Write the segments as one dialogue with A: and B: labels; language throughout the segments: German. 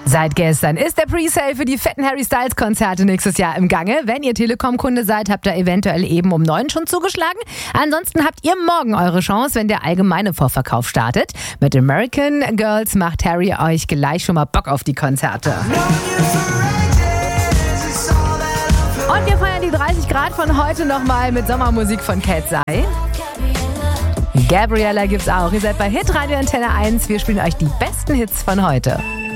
A: Seit gestern ist der Presale für die fetten Harry Styles Konzerte nächstes Jahr im Gange. Wenn ihr Telekom-Kunde seid, habt ihr eventuell eben um 9 schon zugeschlagen. Ansonsten habt ihr morgen eure Chance, wenn der allgemeine Vorverkauf startet. Mit American Girls macht Harry euch gleich schon mal Bock auf die Konzerte. Und wir feiern die 30 Grad von heute nochmal mit Sommermusik von Cat's Eye. Gabriella gibt's auch. Ihr seid bei Hitradio Antenne 1. Wir spielen euch die besten Hits von heute.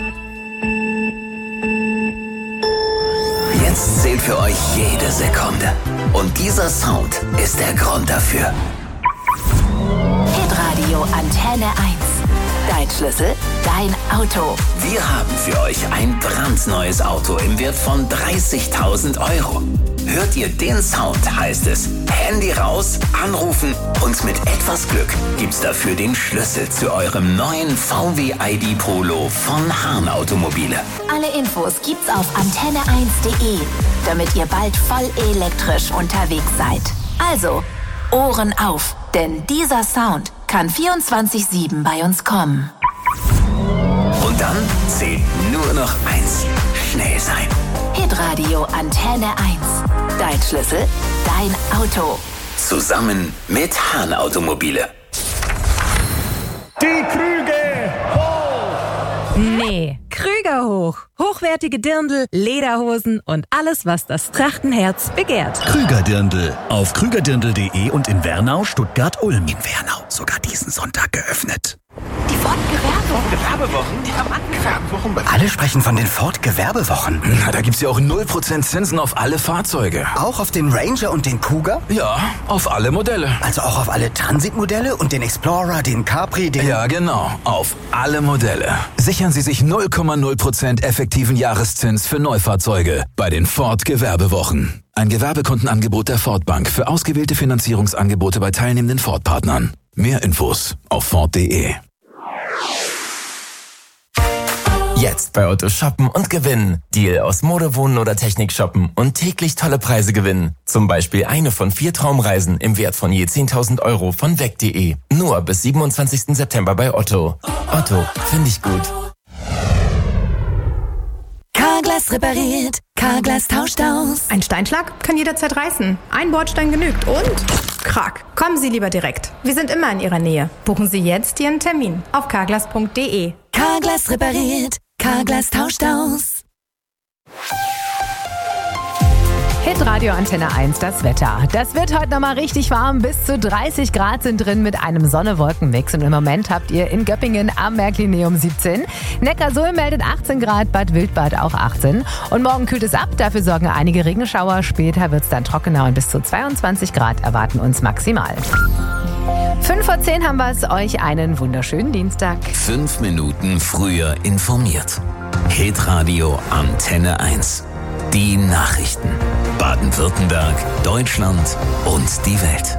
B: Jetzt zählt für euch jede Sekunde. Und dieser Sound ist der Grund dafür.
C: Hitradio Antenne 1. Dein Schlüssel, dein Auto.
B: Wir haben für euch ein brandneues Auto im Wert von 30.000 €. Hört ihr den Sound, heißt es Handy raus, anrufen und mit etwas Glück gibt's dafür den Schlüssel zu eurem neuen VW ID Polo von Hahn Automobile.
C: Alle Infos gibt's auf antenne1.de, damit ihr bald voll elektrisch unterwegs seid. Also, Ohren auf, denn dieser Sound kann 24/7 bei uns kommen.
B: Und dann zählt nur noch eins: schnell sein.
C: Hitradio Antenne 1. Dein Schlüssel, dein Auto.
B: Zusammen mit Hahn Automobile.
D: Die Krüge hoch!
A: Nee.
E: Krüger hoch. Hochwertige Dirndl, Lederhosen und alles, was das Trachtenherz begehrt.
F: Krüger-Dirndl. Auf krügerdirndl.de und in Wernau, Stuttgart, Ulm. In Wernau sogar diesen Sonntag geöffnet.
C: Die
G: Ford-Gewerbewochen? Die haben angefangen.
H: Alle sprechen von den Ford-Gewerbewochen.
G: Na, da gibt's ja auch 0% Zinsen auf alle Fahrzeuge.
H: Auch auf den Ranger und den Cougar?
G: Ja, auf alle Modelle.
H: Also auch auf alle Transit-Modelle und den Explorer, den Capri, den...
G: Ja, genau. Auf alle Modelle. Sichern Sie sich 0,0% effektiven Jahreszins für Neufahrzeuge bei den Ford-Gewerbewochen. Ein Gewerbekundenangebot der Ford Bank für ausgewählte Finanzierungsangebote bei teilnehmenden Ford-Partnern. Mehr Infos auf Ford.de.
I: Jetzt bei Otto shoppen und gewinnen. Deal aus Mode, Wohnen oder Technik shoppen und täglich tolle Preise gewinnen. Zum Beispiel eine von 4 Traumreisen im Wert von je 10.000 € von weg.de. Nur bis 27. September bei Otto. Otto, finde ich gut.
C: Carglass repariert, Carglass tauscht aus.
J: Ein Steinschlag kann jederzeit reißen. Ein Bordstein genügt und Krack. Kommen Sie lieber direkt. Wir sind immer in Ihrer Nähe. Buchen Sie jetzt Ihren Termin auf carglass.de.
C: Carglass repariert, Carglass tauscht aus.
A: Hitradio Antenne 1, das Wetter. Das wird heute nochmal richtig warm. Bis zu 30 Grad sind drin mit einem Sonne-Wolken-Mix. Und im Moment habt ihr in Göppingen am Märklineum 17. Neckarsulm meldet 18 Grad, Bad Wildbad auch 18. Und morgen kühlt es ab. Dafür sorgen einige Regenschauer. Später wird es dann trockener und bis zu 22 Grad erwarten uns maximal. 5:10 haben wir es. Euch einen wunderschönen Dienstag.
B: 5 Minuten früher informiert. Hitradio Antenne 1. Die Nachrichten. Baden-Württemberg, Deutschland und die Welt.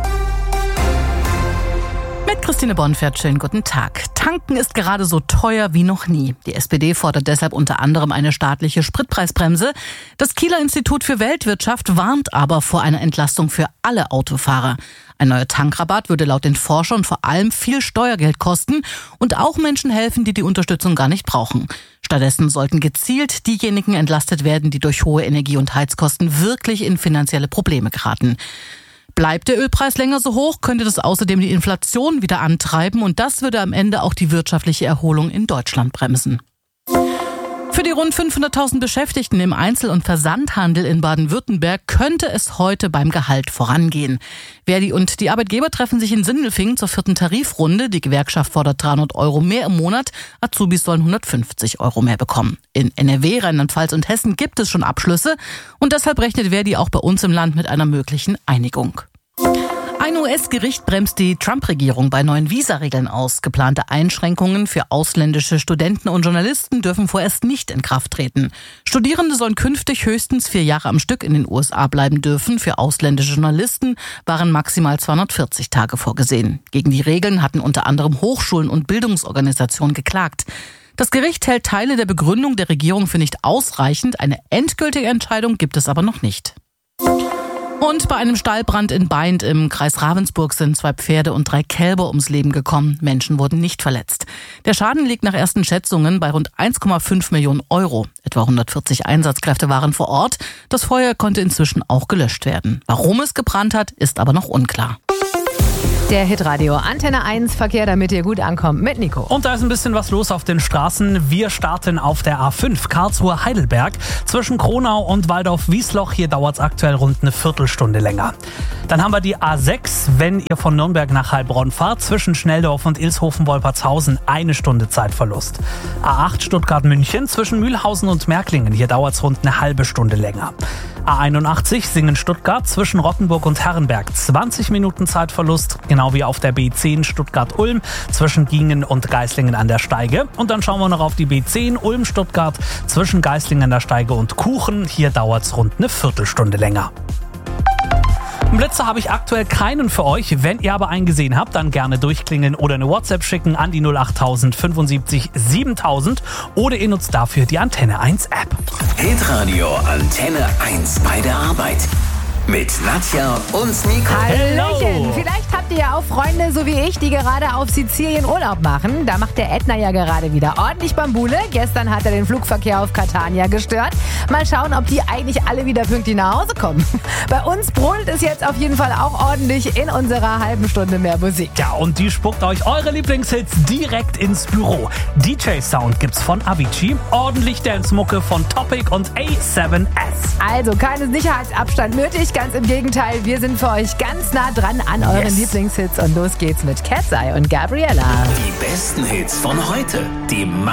K: Mit Christine Bonfert, schönen guten Tag. Tanken ist gerade so teuer wie noch nie. Die SPD fordert deshalb unter anderem eine staatliche Spritpreisbremse. Das Kieler Institut für Weltwirtschaft warnt aber vor einer Entlastung für alle Autofahrer. Ein neuer Tankrabatt würde laut den Forschern vor allem viel Steuergeld kosten und auch Menschen helfen, die die Unterstützung gar nicht brauchen. Stattdessen sollten gezielt diejenigen entlastet werden, die durch hohe Energie- und Heizkosten wirklich in finanzielle Probleme geraten. Bleibt der Ölpreis länger so hoch, könnte das außerdem die Inflation wieder antreiben und das würde am Ende auch die wirtschaftliche Erholung in Deutschland bremsen. Für die rund 500.000 Beschäftigten im Einzel- und Versandhandel in Baden-Württemberg könnte es heute beim Gehalt vorangehen. Verdi und die Arbeitgeber treffen sich in Sindelfingen zur 4. Tarifrunde. Die Gewerkschaft fordert 300 € mehr im Monat. Azubis sollen 150 € mehr bekommen. In NRW, Rheinland-Pfalz und Hessen gibt es schon Abschlüsse und deshalb rechnet Verdi auch bei uns im Land mit einer möglichen Einigung. Ein US-Gericht bremst die Trump-Regierung bei neuen Visaregeln aus. Geplante Einschränkungen für ausländische Studenten und Journalisten dürfen vorerst nicht in Kraft treten. Studierende sollen künftig höchstens 4 Jahre am Stück in den USA bleiben dürfen. Für ausländische Journalisten waren maximal 240 Tage vorgesehen. Gegen die Regeln hatten unter anderem Hochschulen und Bildungsorganisationen geklagt. Das Gericht hält Teile der Begründung der Regierung für nicht ausreichend. Eine endgültige Entscheidung gibt es aber noch nicht. Und bei einem Stallbrand in Beint im Kreis Ravensburg sind 2 Pferde und 3 Kälber ums Leben gekommen. Menschen wurden nicht verletzt. Der Schaden liegt nach ersten Schätzungen bei rund 1,5 Millionen Euro. Etwa 140 Einsatzkräfte waren vor Ort. Das Feuer konnte inzwischen auch gelöscht werden. Warum es gebrannt hat, ist aber noch unklar.
A: Der Hitradio Antenne 1 Verkehr, damit ihr gut ankommt mit Nico.
L: Und da ist ein bisschen was los auf den Straßen. Wir starten auf der A5 Karlsruhe-Heidelberg zwischen Kronau und Waldorf-Wiesloch. Hier dauert es aktuell rund eine Viertelstunde länger. Dann haben wir die A6, wenn ihr von Nürnberg nach Heilbronn fahrt, zwischen Schnelldorf und Ilshofen-Wolpertshausen 1 Stunde Zeitverlust. A8 Stuttgart-München zwischen Mühlhausen und Märklingen. Hier dauert es rund eine halbe Stunde länger. A81 Singen-Stuttgart zwischen Rottenburg und Herrenberg 20 Minuten Zeitverlust, genau wie auf der B10 Stuttgart-Ulm zwischen Gingen und Geislingen an der Steige. Und dann schauen wir noch auf die B10 Ulm-Stuttgart zwischen Geislingen an der Steige und Kuchen. Hier dauert es rund eine Viertelstunde länger. Blitze habe ich aktuell keinen für euch. Wenn ihr aber einen gesehen habt, dann gerne durchklingeln oder eine WhatsApp schicken an die 08000 75 7000 oder ihr nutzt dafür die Antenne 1 App.
B: Hitradio Antenne 1 bei der Arbeit. Mit Nadja und Nico.
A: Hallöchen. Vielleicht habt ihr ja auch Freunde, so wie ich, die gerade auf Sizilien Urlaub machen. Da macht der Ätna ja gerade wieder ordentlich Bambule. Gestern hat er den Flugverkehr auf Catania gestört. Mal schauen, ob die eigentlich alle wieder pünktlich nach Hause kommen. Bei uns brodelt es jetzt auf jeden Fall auch ordentlich in unserer halben Stunde mehr Musik.
L: Ja, und die spuckt euch eure Lieblingshits direkt ins Büro. DJ-Sound gibt's von Avicii, ordentlich Dance-Mucke von Topic und A7S.
A: Also keinen Sicherheitsabstand nötig. Ganz im Gegenteil, wir sind für euch ganz nah dran an euren Lieblingshits und los geht's mit Cat's Eye und Gabriella.
B: Die besten Hits von heute, die